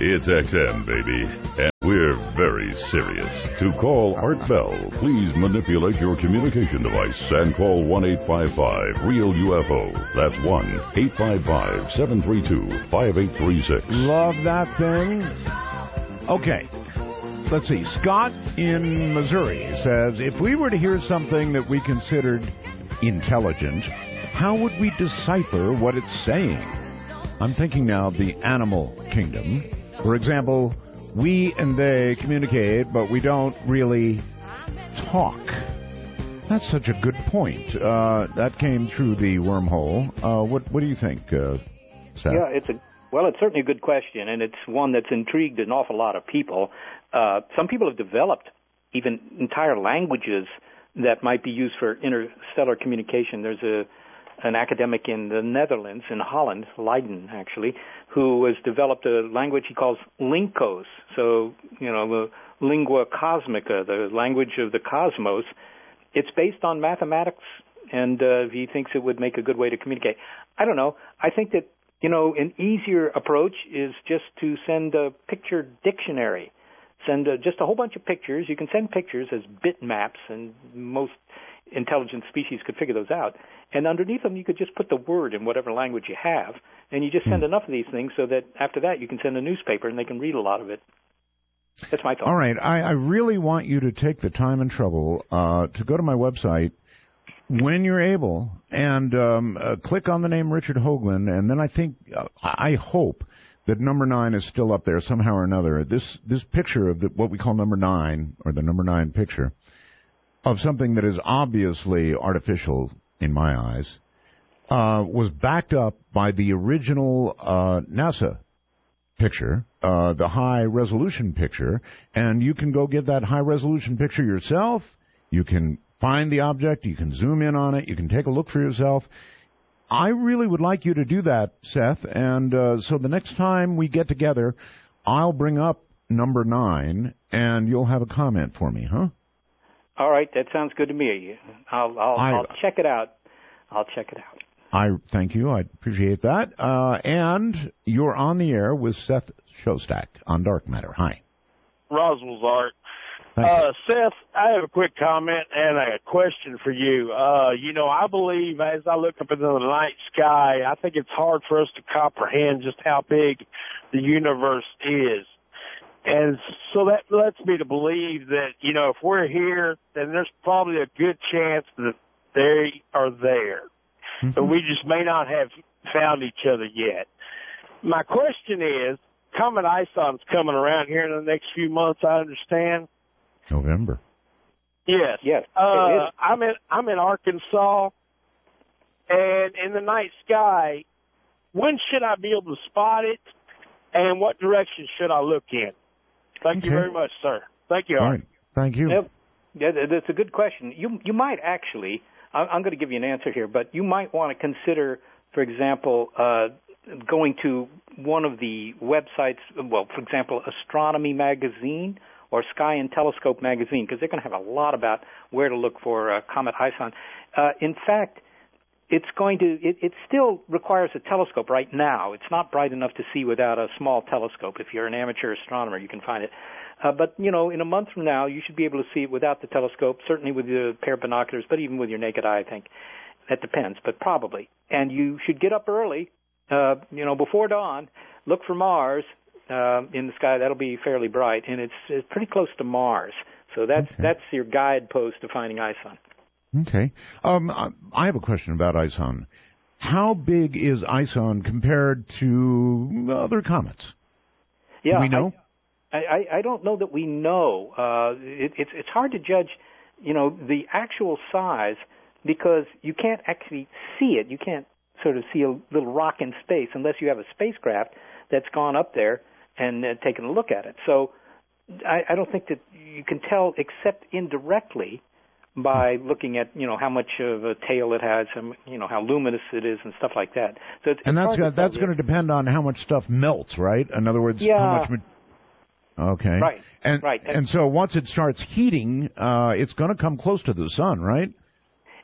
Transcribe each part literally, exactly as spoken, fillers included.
It's X M, baby. And we're very serious. To call Art Bell, please manipulate your communication device and call one eight five five real U F O. That's one eight five five, seven three two, five eight three six. Love that thing. Okay. Let's see. Scott in Missouri says, if we were to hear something that we considered intelligent, how would we decipher what it's saying? I'm thinking now of the animal kingdom. For example, we and they communicate, but we don't really talk. That's such a good point. Uh, that came through the wormhole. Uh, what, what do you think, uh, Seth? Yeah, it's a well, it's certainly a good question, and it's one that's intrigued an awful lot of people. Uh, some people have developed even entire languages that might be used for interstellar communication. There's a an academic in the Netherlands, in Holland, Leiden actually, who has developed a language he calls Linkos. So, you know, the lingua cosmica, the language of the cosmos. It's based on mathematics, and uh, he thinks it would make a good way to communicate. I don't know. I think that, you know, an easier approach is just to send a picture dictionary. Send uh, just a whole bunch of pictures. You can send pictures as bitmaps, and most intelligent species could figure those out. And underneath them, you could just put the word in whatever language you have, and you just send enough of these things so that after that you can send a newspaper and they can read a lot of it. That's my thought. All right. I, I really want you to take the time and trouble uh, to go to my website when you're able and um, uh, click on the name Richard Hoagland, and then I think, uh, I hope that number nine is still up there somehow or another. This this picture of the, what we call number nine, or the number nine picture, of something that is obviously artificial in my eyes, uh, was backed up by the original uh, NASA picture, uh, the high-resolution picture, and you can go get that high-resolution picture yourself. You can find the object. You can zoom in on it. You can take a look for yourself. I really would like you to do that, Seth, and uh, so the next time we get together, I'll bring up number nine, and you'll have a comment for me, huh? All right, that sounds good to me. I'll I'll, I, I'll check it out. I'll check it out. I thank you. I appreciate that. Uh, and you're on the air with Seth Shostak on Dark Matter. Hi. Roswell's Art. Thank Uh, you. Seth, I have a quick comment and a question for you. Uh, you know, I believe as I look up into the night sky, I think it's hard for us to comprehend just how big the universe is. And so that lets me to believe that, you know, if we're here, then there's probably a good chance that they are there. Mm-hmm. But we just may not have found each other yet. My question is, Comet Ison's coming around here in the next few months, I understand. November. Yes. Yes. Uh, I'm in I'm in Arkansas, and in the night sky, when should I be able to spot it, and what direction should I look in? Thank okay. you very much, sir. Thank you. All right. Thank you. Yep. Yeah, that's a good question. You you might actually, I'm going to give you an answer here, but you might want to consider, for example, uh, going to one of the websites, well, for example, Astronomy Magazine or Sky and Telescope Magazine, because they're going to have a lot about where to look for uh, Comet Ison. Uh, in fact, it's going to, it, it still requires a telescope right now. It's not bright enough to see without a small telescope. If you're an amateur astronomer, you can find it. Uh, but, you know, in a month from now, you should be able to see it without the telescope, certainly with a pair of binoculars, but even with your naked eye, I think. That depends, but probably. And you should get up early, uh, you know, before dawn, look for Mars uh, in the sky. That'll be fairly bright, and it's, it's pretty close to Mars. So that's okay. That's your guidepost to finding Ison. Okay. Um, I have a question about Ison. How big is Ison compared to other comets? Yeah, Do we know? I, I, I don't know that we know. Uh, it, it's it's hard to judge, you know, the actual size because you can't actually see it. You can't sort of see a little rock in space unless you have a spacecraft that's gone up there and uh, taken a look at it. So I, I don't think that you can tell except indirectly by looking at, you know, how much of a tail it has, and, you know, how luminous it is and stuff like that. So it's, and it's that's got, that's going to depend on how much stuff melts, right? In other words, yeah. how much. Ma- okay. Right. And right. And so once it starts heating, uh, it's going to come close to the sun, right?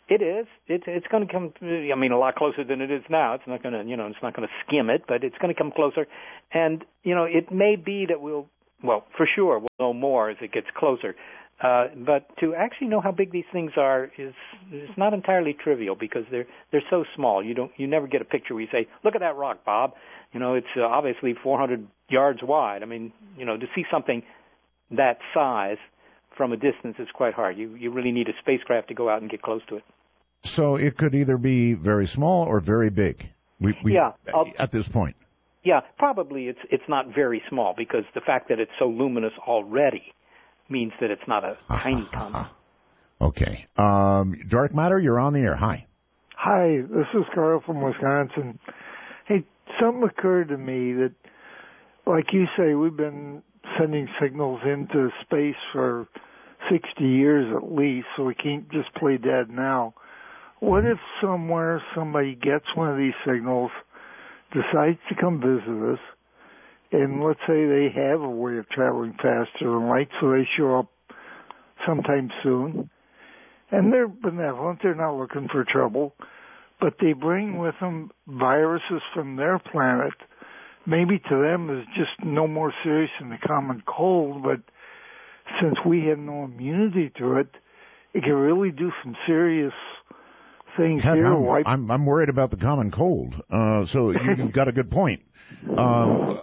It is. It's it's going to come. I mean, a lot closer than it is now. It's not going to, you know, it's not going to skim it, but it's going to come closer. And you know, it may be that we'll, well, for sure, we'll know more as it gets closer. Uh, but to actually know how big these things are is is not entirely trivial because they're they're so small. You don't you never get a picture where you say, "Look at that rock, Bob." You know, it's uh, obviously four hundred yards wide. I mean, you know, to see something that size from a distance is quite hard. You you really need a spacecraft to go out and get close to it. So it could either be very small or very big. We, we, yeah, uh, at this point. Yeah, probably it's it's not very small because the fact that it's so luminous already means that it's not a tiny comet. Okay. Um, dark matter, you're on the air. Hi. Hi, this is Carl from Wisconsin. Hey, something occurred to me that, like you say, we've been sending signals into space for sixty years at least, so we can't just play dead now. What if somewhere somebody gets one of these signals, decides to come visit us, and let's say they have a way of traveling faster than light, so they show up sometime soon, and they're benevolent, they're not looking for trouble, but they bring with them viruses from their planet. Maybe to them is just no more serious than the common cold, but since we have no immunity to it, it can really do some serious things Heck, here. I'm, I'm, I'm worried about the common cold. Uh, so you, you've got a good point. Um,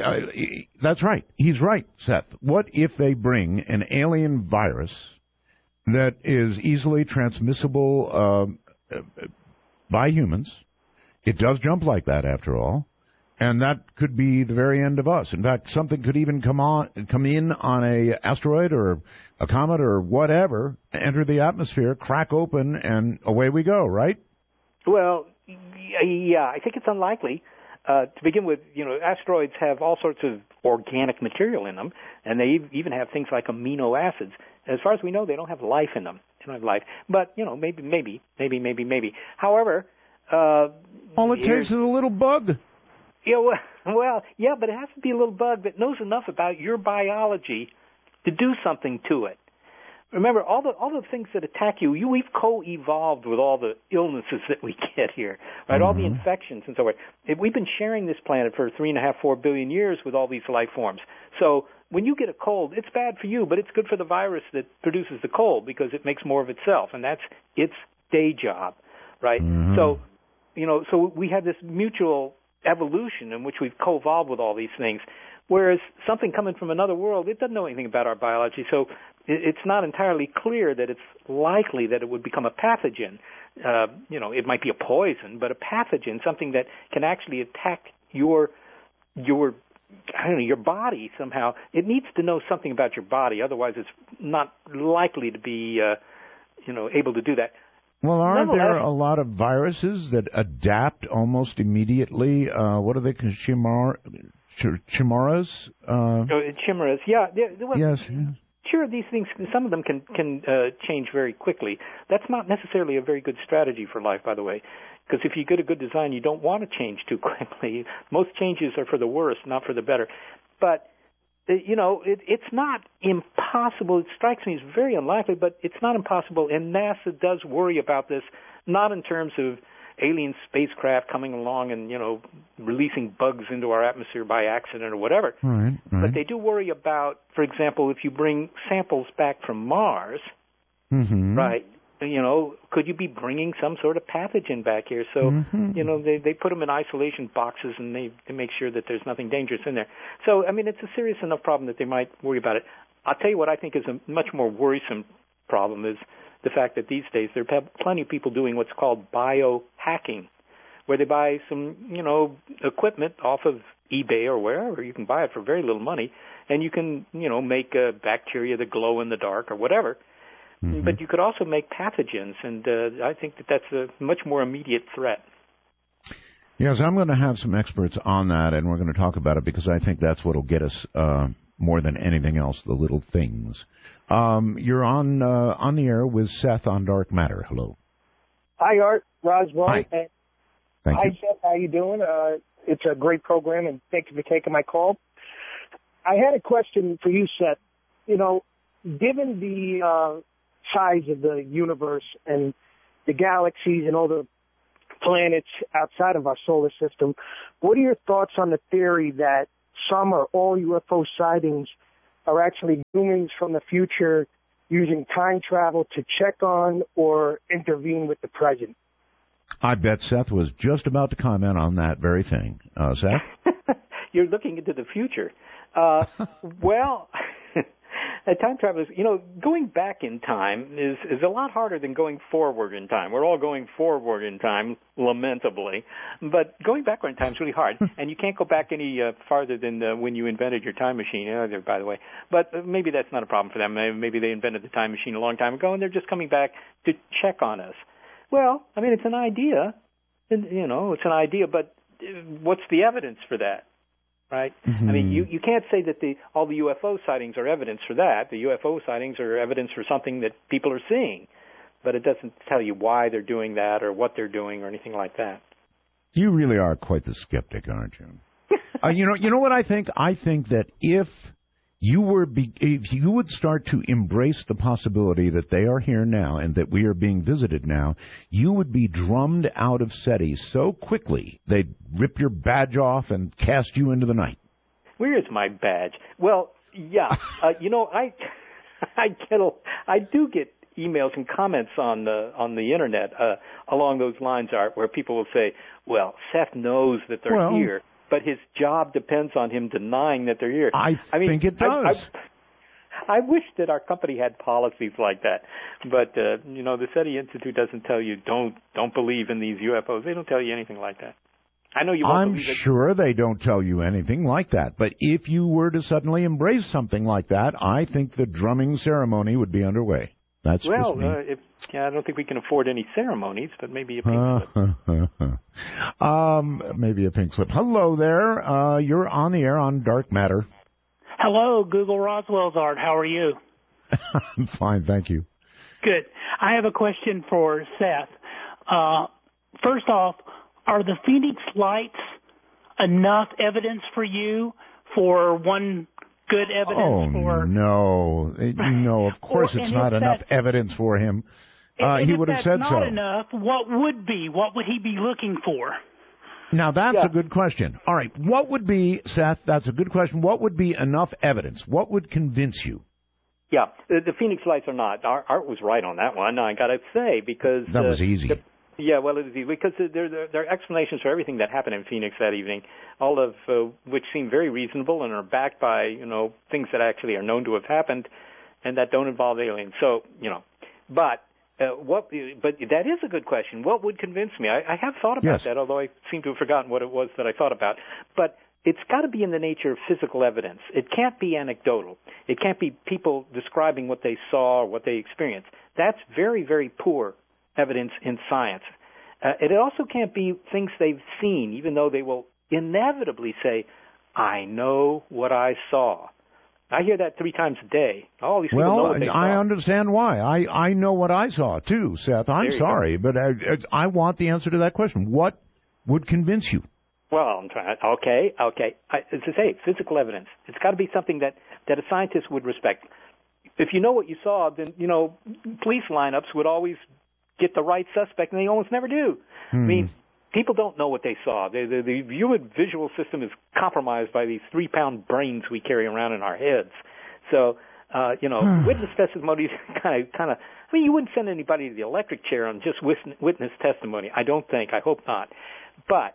that's right. He's right, Seth. What if they bring an alien virus that is easily transmissible uh, by humans? It does jump like that, after all. And that could be the very end of us. In fact, something could even come on, come in on a asteroid or a comet or whatever, enter the atmosphere, crack open, and away we go, right? Well, yeah, I think it's unlikely. Uh, to begin with, you know, asteroids have all sorts of organic material in them, and they even have things like amino acids. As far as we know, they don't have life in them. They don't have life. But, you know, maybe, maybe, maybe, maybe, maybe. However... Uh, all it takes is a little bug. Yeah, well, well, yeah, but it has to be a little bug that knows enough about your biology to do something to it. Remember, all the all the things that attack you, you we've co-evolved with all the illnesses that we get here, right? Mm-hmm. All the infections and so forth. We've been sharing this planet for three and a half, four billion years with all these life forms. So when you get a cold, it's bad for you, but it's good for the virus that produces the cold because it makes more of itself, and that's its day job, right? Mm-hmm. So, you know, so we have this mutual evolution in which we've co-evolved with all these things, whereas something coming from another world, it doesn't know anything about our biology, so it's not entirely clear that it's likely that it would become a pathogen. Uh, you know, it might be a poison, but a pathogen, something that can actually attack your your I don't know, your body somehow. It needs to know something about your body, otherwise it's not likely to be, uh, you know, able to do that. Well, aren't there a lot of viruses that adapt almost immediately? Uh, what are they called? Chimar- ch- chimeras? Uh, oh, chimeras, yeah. Well, yes. Yeah. Sure, these things, some of them can, can uh, change very quickly. That's not necessarily a very good strategy for life, by the way, because if you get a good design, you don't want to change too quickly. Most changes are for the worse, not for the better. But you know, it, it's not impossible. It strikes me as very unlikely, but it's not impossible. And NASA does worry about this, not in terms of alien spacecraft coming along and, you know, releasing bugs into our atmosphere by accident or whatever. Right, right. But they do worry about, for example, if you bring samples back from Mars, mm-hmm. right, you know, could you be bringing some sort of pathogen back here? So, mm-hmm. you know, they, they put them in isolation boxes and they, they make sure that there's nothing dangerous in there. So, I mean, it's a serious enough problem that they might worry about it. I'll tell you what I think is a much more worrisome problem is the fact that these days there are plenty of people doing what's called biohacking, where they buy some, you know, equipment off of eBay or wherever. You can buy it for very little money, and you can, you know, make uh, bacteria that glow in the dark or whatever. Mm-hmm. But you could also make pathogens, and uh, I think that that's a much more immediate threat. Yes, I'm going to have some experts on that, and we're going to talk about it because I think that's what will get us uh, more than anything else, the little things. Um, you're on uh, on the air with Seth on Dark Matter. Hello. Hi, Art. Roswell. Hi. Thank Hi, you. Seth. How you doing? Uh, it's a great program, and thank you for taking my call. I had a question for you, Seth. You know, given the uh, size of the universe and the galaxies and all the planets outside of our solar system. What are your thoughts on the theory that some or all U F O sightings are actually humans from the future using time travel to check on or intervene with the present? I bet Seth was just about to comment on that very thing. Uh, Seth? You're looking into the future. Uh, well, time travel is, you know, going back in time is, is a lot harder than going forward in time. We're all going forward in time, lamentably. But going backward in time is really hard. And you can't go back any uh, farther than uh, when you invented your time machine, either, by the way. But uh, maybe that's not a problem for them. Maybe they invented the time machine a long time ago, and they're just coming back to check on us. Well, I mean, it's an idea. You know, it's an idea, but what's the evidence for that? Right? Mm-hmm. I mean, you, you can't say that the all the U F O sightings are evidence for that. The U F O sightings are evidence for something that people are seeing, but it doesn't tell you why they're doing that or what they're doing or anything like that. You really are quite the skeptic, aren't you? uh, you know, you know what I think? I think that if you were, be, if you would start to embrace the possibility that they are here now and that we are being visited now, you would be drummed out of SETI so quickly they'd rip your badge off and cast you into the night. Where is my badge? Well, yeah, uh, you know, I, I get, a, I do get emails and comments on the on the internet uh, along those lines, Art, where people will say, "Well, Seth knows that they're well, here, but his job depends on him denying that they're here." I, I mean, think it does. I, I, I wish that our company had policies like that, but uh, you know, the SETI Institute doesn't tell you don't don't believe in these U F Os. They don't tell you anything like that. I know you won't I'm believe it. sure they don't tell you anything like that, but if you were to suddenly embrace something like that, I think the drumming ceremony would be underway. That's well, just me. Uh, if, yeah, I don't think we can afford any ceremonies, but maybe a pink slip. um, maybe a pink slip. Hello there. Uh, you're on the air on Dark Matter. Hello, Google Roswell's Art. How are you? I'm fine, thank you. Good. I have a question for Seth. Uh, first off, are the Phoenix Lights enough evidence for you for one good evidence oh, for... no. No, of course or, it's not enough evidence for him. Uh, and he if would have that's said not so. enough, what would be? What would he be looking for? Now, that's yeah. a good question. All right, what would be, Seth, that's a good question. What would be enough evidence? What would convince you? Yeah, the, the Phoenix Lights are not. Art, Art was right on that one, I got to say, because... That was uh, easy. The, yeah, well, it was easy, because there, there, there are explanations for everything that happened in Phoenix that evening, all of uh, which seem very reasonable and are backed by, you know, things that actually are known to have happened and that don't involve aliens. So, you know, but... Uh, what? But that is a good question. What would convince me? I, I have thought about yes. that, although I seem to have forgotten what it was that I thought about. But it's got to be in the nature of physical evidence. It can't be anecdotal. It can't be people describing what they saw or what they experienced. That's very, very poor evidence in science. Uh, it also can't be things they've seen, even though they will inevitably say, "I know what I saw." I hear that three times a day. All these people well, know what they saw. I understand why. I, I know what I saw, too, Seth. I'm sorry, go. but I, I want the answer to that question. What would convince you? Well, I'm trying. Okay, okay. I, as I say, physical evidence. It's got to be something that, that a scientist would respect. If you know what you saw, then, you know, police lineups would always get the right suspect, and they almost never do. Hmm. I mean, people don't know what they saw. The, the, the human visual system is compromised by these three-pound brains we carry around in our heads. So, uh, you know, witness testimony kind of, kind of. I mean, you wouldn't send anybody to the electric chair on just witness testimony. I don't think. I hope not. But,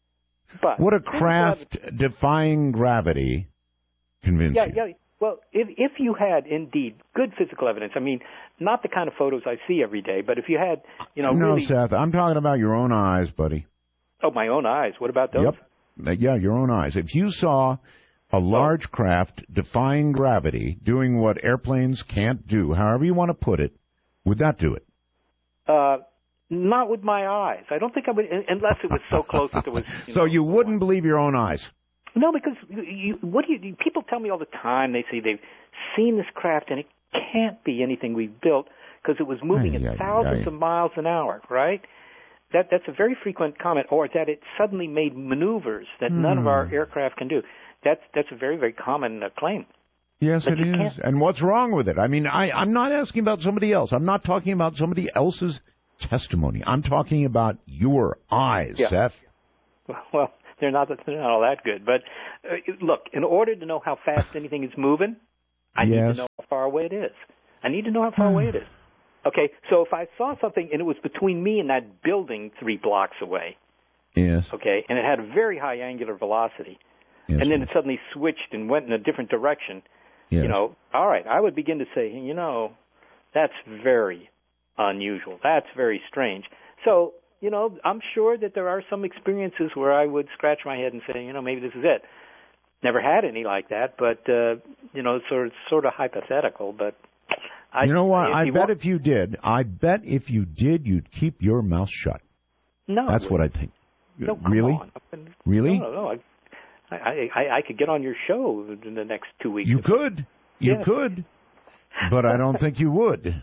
but would a craft defying gravity convince yeah, you? Yeah, yeah. Well, if if you had indeed good physical evidence, I mean, not the kind of photos I see every day, but if you had, you know, no, really... Seth, I'm talking about your own eyes, buddy. Oh, my own eyes. What about those? Yep. Yeah, your own eyes. If you saw a large oh. craft defying gravity, doing what airplanes can't do, however you want to put it, would that do it? Uh, not with my eyes. I don't think I would, unless it was so close that there was... You so know, you wouldn't believe your own eyes? No, because you, what do you, people tell me all the time, they say they've seen this craft and it can't be anything we've built because it was moving aye, at aye, thousands aye. of miles an hour, right? That That's a very frequent comment, or that it suddenly made maneuvers that hmm. none of our aircraft can do. That's that's a very, very common uh, claim. Yes, but it is. And what's wrong with it? I mean, I, I'm not asking about somebody else. I'm not talking about somebody else's testimony. I'm talking about your eyes, yeah. Seth. Well, they're not, they're not all that good. But uh, look, in order to know how fast anything is moving, I yes. need to know how far away it is. I need to know how far away it is. Okay, so if I saw something and it was between me and that building three blocks away, yes. okay, and it had a very high angular velocity, yes. and then it suddenly switched and went in a different direction, yes. you know, all right, I would begin to say, you know, that's very unusual. That's very strange. So, you know, I'm sure that there are some experiences where I would scratch my head and say, you know, maybe this is it. Never had any like that, but, uh, you know, sort of, sort of hypothetical, but... I, you know what? I bet want, if you did, I bet if you did, you'd keep your mouth shut. No, that's what I think. No, really, been, really? No, no, no. I, I, I, I could get on your show in the next two weeks. You could, you yeah. could, but I don't think you would.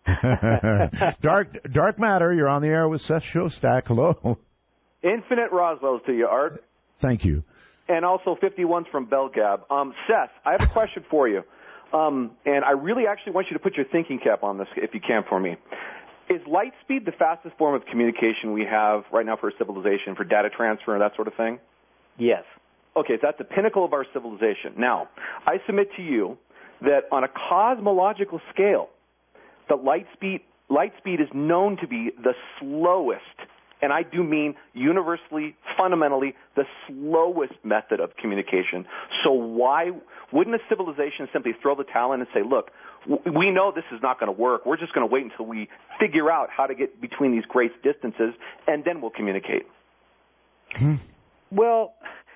Dark, Dark Matter. You're on the air with Seth Shostak. Hello. Infinite Roswells to you, Art. Thank you. And also fifty-ones from Belgab. Um, Seth, I have a question for you. Um, and I really actually want you to put your thinking cap on this, if you can, for me. Is light speed the fastest form of communication we have right now for civilization, for data transfer and that sort of thing? Yes. Okay, so that's the pinnacle of our civilization. Now, I submit to you that on a cosmological scale, the light speed, light speed is known to be the slowest, and I do mean universally, fundamentally, the slowest method of communication. So why wouldn't a civilization simply throw the towel in and say, look, we know this is not going to work. We're just going to wait until we figure out how to get between these great distances, and then we'll communicate? Hmm. Well,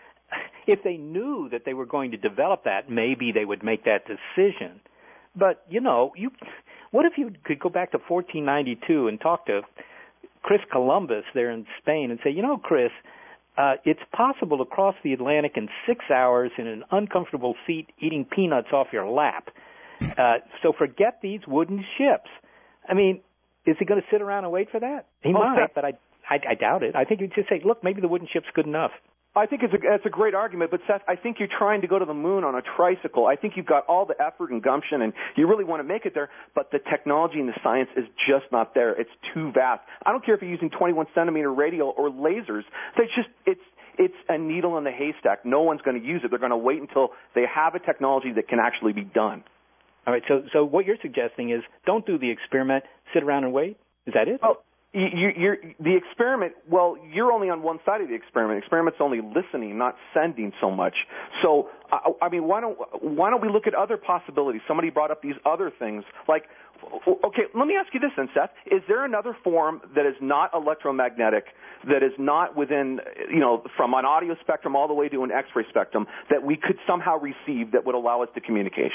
if they knew that they were going to develop that, maybe they would make that decision. But, you know, you, what if you could go back to fourteen ninety-two and talk to Chris Columbus there in Spain and say, you know, Chris, uh, it's possible to cross the Atlantic in six hours in an uncomfortable seat eating peanuts off your lap. Uh, so forget these wooden ships. I mean, is he going to sit around and wait for that? He oh, might, Seth, but I, I, I doubt it. I think he'd just say, look, maybe the wooden ship's good enough. I think it's a, it's a great argument, but Seth, I think you're trying to go to the moon on a tricycle. I think you've got all the effort and gumption, and you really want to make it there, but the technology and the science is just not there. It's too vast. I don't care if you're using twenty-one centimeter radio or lasers. They just it's it's a needle in the haystack. No one's going to use it. They're going to wait until they have a technology that can actually be done. All right. So so what you're suggesting is don't do the experiment. Sit around and wait. Is that it? Oh. You, you're, the experiment, well, you're only on one side of the experiment. The experiment's only listening, not sending so much. So, I, I mean, why don't why don't we look at other possibilities? Somebody brought up these other things. Like, okay, let me ask you this then, Seth. Is there another form that is not electromagnetic, that is not within, you know, from an audio spectrum all the way to an X-ray spectrum, that we could somehow receive that would allow us to communicate?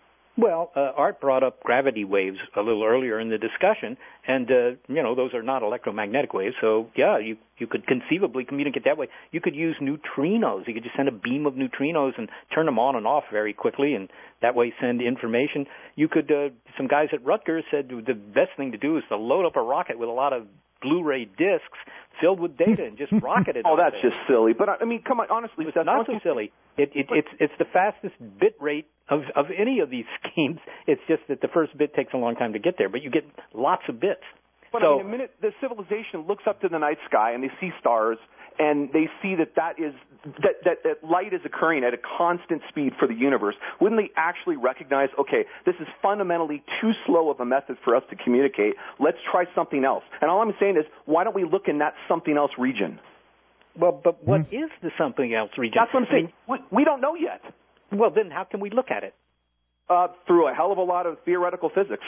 Well, uh, Art brought up gravity waves a little earlier in the discussion, and, uh, you know, those are not electromagnetic waves, so, yeah, you you could conceivably communicate that way. You could use neutrinos. You could just send a beam of neutrinos and turn them on and off very quickly, and that way send information. You could, uh, some guys at Rutgers said the best thing to do is to load up a rocket with a lot of Blu-ray discs filled with data and just rocket it. Oh, that's there. just silly. But, I mean, come on, honestly. It's not so silly. It, it, it's, it's the fastest bit rate of, of any of these schemes. It's just that the first bit takes a long time to get there, but you get lots of bits. But, so, I mean, a minute the civilization looks up to the night sky and they see stars, and they see that that is that, that, that light is occurring at a constant speed for the universe. Wouldn't they actually recognize, okay, this is fundamentally too slow of a method for us to communicate. Let's try something else. And all I'm saying is, why don't we look in that something else region? Well, but what hmm. is the something else region? That's what I'm saying. I mean, we, we don't know yet. Well, then how can we look at it? Uh, through a hell of a lot of theoretical physics.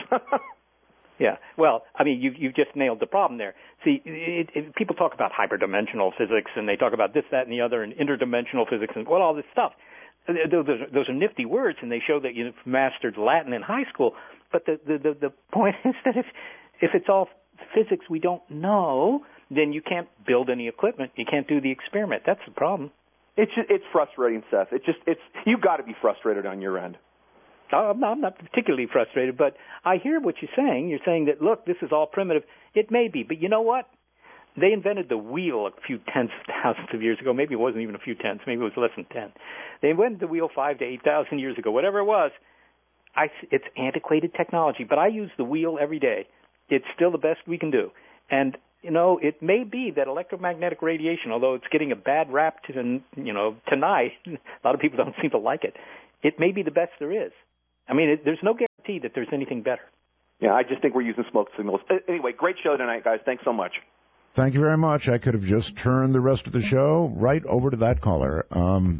Yeah, well, I mean, you've, you've just nailed the problem there. See, it, it, people talk about hyperdimensional physics, and they talk about this, that, and the other, and interdimensional physics, and well, all this stuff. Those are, those are nifty words, and they show that you've mastered Latin in high school. But the, the, the, the point is that if, if it's all physics we don't know, then you can't build any equipment. You can't do the experiment. That's the problem. It's just, it's frustrating, Seth. It just it's you've got to be frustrated on your end. I'm not, I'm not particularly frustrated, but I hear what you're saying. You're saying that, look, this is all primitive. It may be, but you know what? They invented the wheel a few tens of thousands of years ago. Maybe it wasn't even a few tenths. Maybe it was less than ten. They invented the wheel five to eight thousand years ago, whatever it was. I, it's antiquated technology, but I use the wheel every day. It's still the best we can do. And, you know, it may be that electromagnetic radiation, although it's getting a bad rap to, you know, tonight, a lot of people don't seem to like it, it may be the best there is. I mean, it, there's no guarantee that there's anything better. Yeah, I just think we're using smoke signals. Anyway, great show tonight, guys. Thanks so much. Thank you very much. I could have just turned the rest of the show right over to that caller. Um,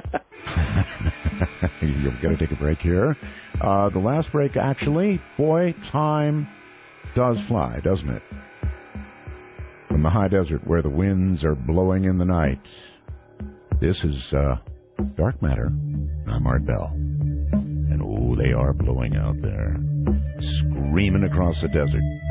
you've got to take a break here. Uh, the last break, actually, boy, time does fly, doesn't it? From the high desert where the winds are blowing in the night. This is uh, Dark Matter. I'm Art Bell. And oh, they are blowing out there. Screaming across the desert.